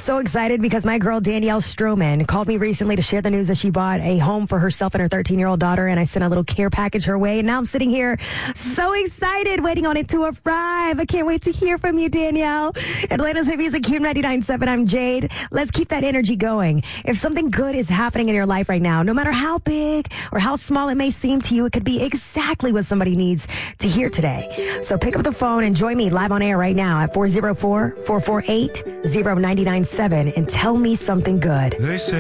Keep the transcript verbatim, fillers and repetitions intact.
so excited because my girl Danielle Stroman called me recently to share the news that she bought a home for herself and her thirteen-year-old daughter, and I sent a little care package her way. And now I'm sitting here so excited, waiting on it to arrive. I can't wait to hear from you, Danielle. Atlanta's Hit Music, Q ninety-nine point seven. I'm Jade. Let's keep that energy going. If something good is happening in your life right now, no matter how big or how small it may seem to you, it could be exactly what somebody needs to hear today. So pick up the phone and join me live on air right now at four oh four, four four eight, oh nine nine seven and tell me something good. They say